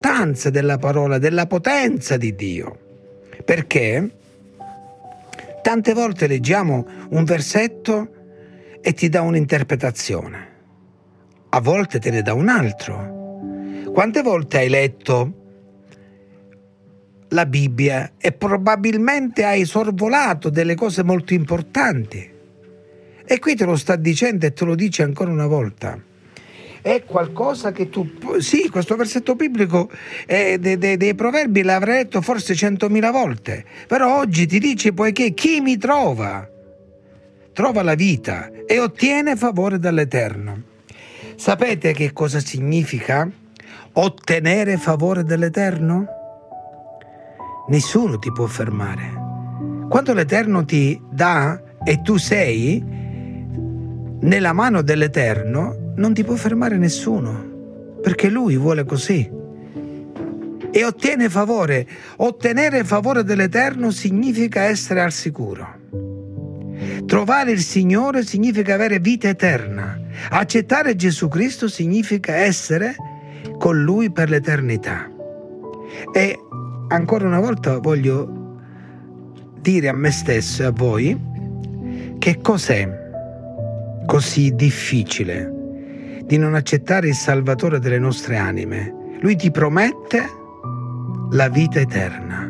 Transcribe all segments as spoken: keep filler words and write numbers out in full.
dell'importanza della parola, della potenza di Dio. Perché tante volte leggiamo un versetto e ti dà un'interpretazione, a volte te ne dà un altro. Quante volte hai letto la Bibbia e probabilmente hai sorvolato delle cose molto importanti? E qui te lo sta dicendo e te lo dice ancora una volta. È qualcosa che tu... Sì, questo versetto biblico eh, dei, dei, dei proverbi l'avrei letto forse centomila volte, però oggi ti dice: poiché chi mi trova, trova la vita e ottiene favore dall'Eterno. Sapete che cosa significa ottenere favore dall'Eterno? Nessuno ti può fermare. Quando l'Eterno ti dà e tu sei nella mano dell'Eterno, non ti può fermare nessuno, perché Lui vuole così. E ottiene favore. Ottenere favore dell'Eterno significa essere al sicuro. Trovare il Signore significa avere vita eterna. Accettare Gesù Cristo significa essere con Lui per l'eternità. E ancora una volta voglio dire a me stesso e a voi che cos'è così difficile di non accettare il Salvatore delle nostre anime. Lui ti promette la vita eterna.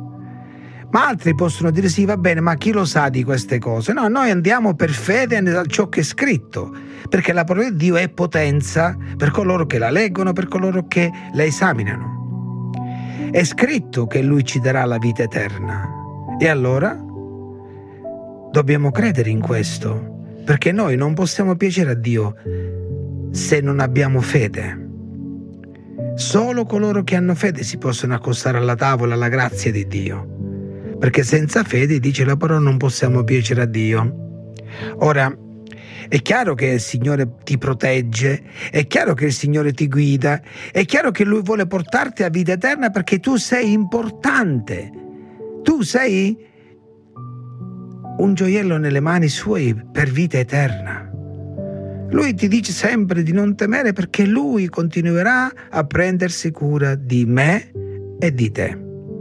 Ma altri possono dire: sì, va bene, ma chi lo sa di queste cose? No, noi andiamo per fede a ciò che è scritto, perché la parola di Dio è potenza per coloro che la leggono, per coloro che la esaminano. È scritto che Lui ci darà la vita eterna. E allora dobbiamo credere in questo, perché noi non possiamo piacere a Dio se non abbiamo fede. Solo coloro che hanno fede si possono accostare alla tavola, alla grazia di Dio, perché senza fede, dice la parola, non possiamo piacere a Dio. Ora, è chiaro che il Signore ti protegge, è chiaro che il Signore ti guida, è chiaro che Lui vuole portarti a vita eterna perché tu sei importante. Tu sei un gioiello nelle mani Sue per vita eterna. Lui ti dice sempre di non temere, perché Lui continuerà a prendersi cura di me e di te.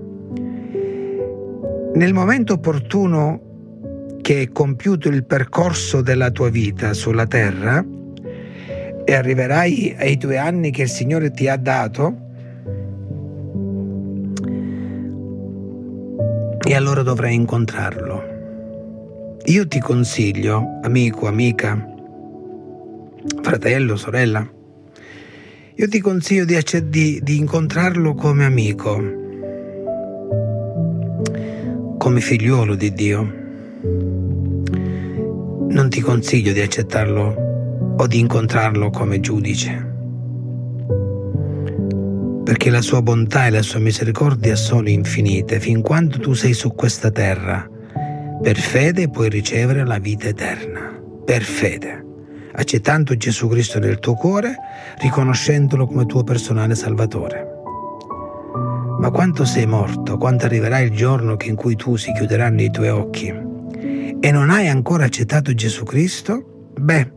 Nel momento opportuno che è compiuto il percorso della tua vita sulla terra e arriverai ai tuoi anni che il Signore ti ha dato, e allora dovrai incontrarlo. Io ti consiglio, amico, amica, fratello, sorella, io ti consiglio di, di, di incontrarlo come amico, come figliuolo di Dio. Non ti consiglio di accettarlo o di incontrarlo come giudice, perché la sua bontà e la sua misericordia sono infinite. Fin quando tu sei su questa terra, per fede puoi ricevere la vita eterna, per fede, accettando Gesù Cristo nel tuo cuore, riconoscendolo come tuo personale Salvatore. Ma quando sei morto, quando arriverà il giorno in cui tu si chiuderanno i tuoi occhi e non hai ancora accettato Gesù Cristo, beh,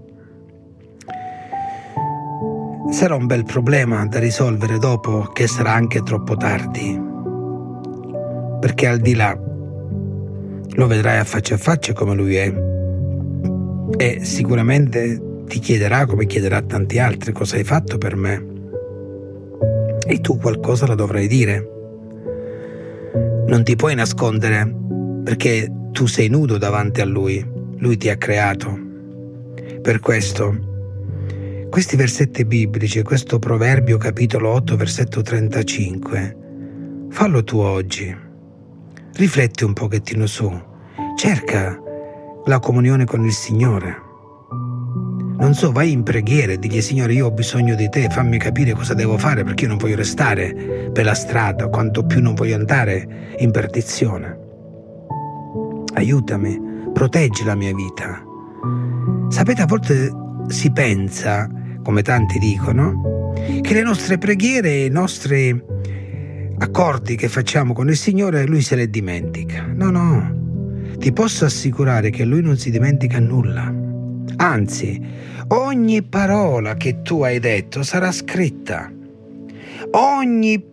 sarà un bel problema da risolvere dopo, che sarà anche troppo tardi, perché al di là lo vedrai a faccia a faccia come Lui è, e sicuramente ti chiederà, come chiederà a tanti altri, cosa hai fatto per me, e tu qualcosa la dovrai dire. Non ti puoi nascondere, perché tu sei nudo davanti a Lui. Lui ti ha creato. Per questo questi versetti biblici, questo Proverbio capitolo otto versetto trentacinque, fallo tu oggi. Rifletti un pochettino su, cerca la comunione con il Signore. Non so, vai in preghiera e digli: Signore, io ho bisogno di te, fammi capire cosa devo fare, perché io non voglio restare per la strada, quanto più non voglio andare in perdizione. Aiutami, proteggi la mia vita. Sapete, a volte si pensa, come tanti dicono, che le nostre preghiere e i nostri accordi che facciamo con il Signore Lui se le dimentica. No, no, ti posso assicurare che Lui non si dimentica nulla. Anzi, ogni parola che tu hai detto sarà scritta. ogni